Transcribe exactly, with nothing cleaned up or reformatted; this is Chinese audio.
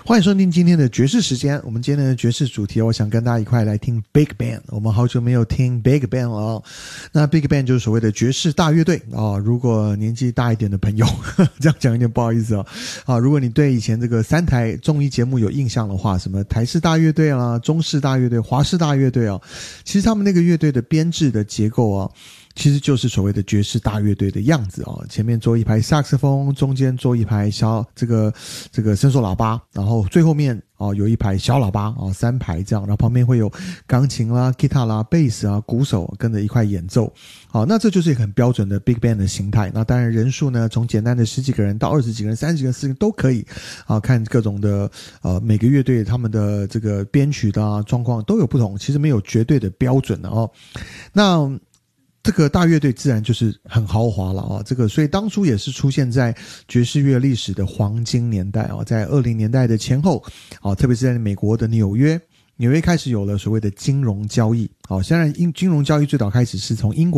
欢迎收听今天的爵士时间。我们今天的爵士主题，我想跟大家一块来听 Big Band。我们好久没有听 Big Band 了哦。那 Big Band 就是所谓的爵士大乐队啊、哦。如果年纪大一点的朋友，呵呵这样讲有点不好意思哦。啊，如果你对以前这个三台综艺节目有印象的话，什么台式大乐队啦、中式大乐队、华式大乐队哦，其实他们那个乐队的编制的结构啊。其实就是所谓的爵士大乐队的样子哦，前面坐一排萨克斯风，中间坐一排小这个这个伸缩喇叭，然后最后面哦有一排小喇叭哦，三排这样，然后旁边会有钢琴啦、吉他啦、贝斯啊、鼓手跟着一块演奏。好，那这就是一个很标准的 Big Band 的形态。那当然人数呢，从简单的十几个人到二十几个人、三十几个人、四十个人都可以啊，看各种的呃每个乐队他们的这个编曲的啊状况都有不同，其实没有绝对的标准的哦。那这个大乐队自然就是很豪华了啊，这个所以当初也是出现在爵士乐历史的黄金年代啊，在二零年代的前后啊，特别是在美国的纽约，纽约开始有了所谓的金融交易啊，虽然金融交易最早开始是从英国